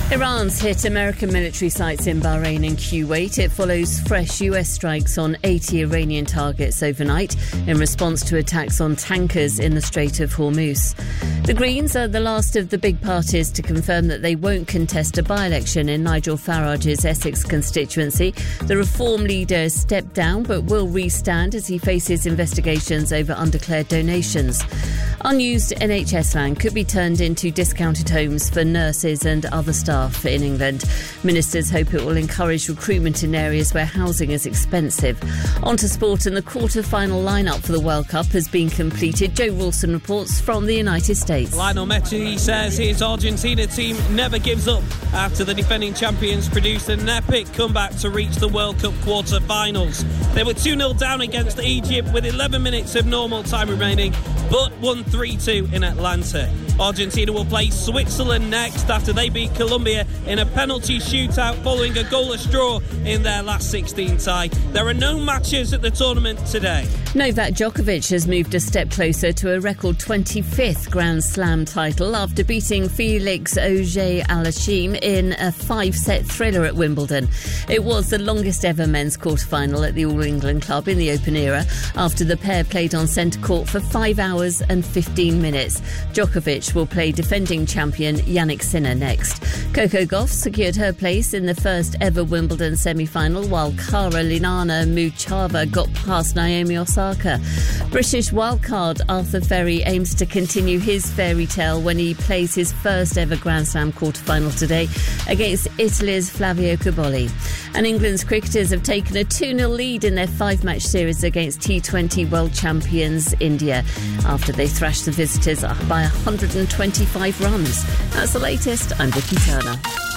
Iran's hit American military sites in Bahrain and Kuwait. It follows fresh US strikes on 80 Iranian targets overnight in response to attacks on tankers in the Strait of Hormuz. The Greens are the last of the big parties to confirm that they won't contest a by-election in Nigel Farage's Essex constituency. The Reform leader has stepped down but will re-stand as he faces investigations over undeclared donations. Unused NHS land could be turned into discounted homes for nurses and other staff in England. Ministers hope it will encourage recruitment in areas where housing is expensive. On to sport, and the quarter-final lineup for the World Cup has been completed. Joe Wilson reports from the United States. Lionel Messi says his Argentina team never gives up after the defending champions produced an epic comeback to reach the World Cup quarter-finals. They were 2-0 down against Egypt with 11 minutes of normal time remaining, but won 3-2 in Atlanta. Argentina will play Switzerland next after they beat Colombia in a penalty shootout following a goalless draw in their last 16 tie. There are no matches at the tournament today. Novak Djokovic has moved a step closer to a record 25th Grand Slam title after beating Felix Auger-Aliassime in a 5-set thriller at Wimbledon. It was the longest ever men's quarter-final at the All England Club in the Open era after the pair played on centre court for 5 hours and 15 minutes. Djokovic will play defending champion Jannik Sinner next. Coco Gauff secured her place in the first ever Wimbledon semi-final, while Karolina Muchova got past Naomi Osaka. British wildcard Arthur Ferry aims to continue his fairy tale when he plays his first ever Grand Slam quarter-final today against Italy's Flavio Cobolli. And England's cricketers have taken a 2-0 lead in their 5-match series against T20 world champions India after they thrashed the visitors by 125 runs. That's the latest. I'm Vicky Turner.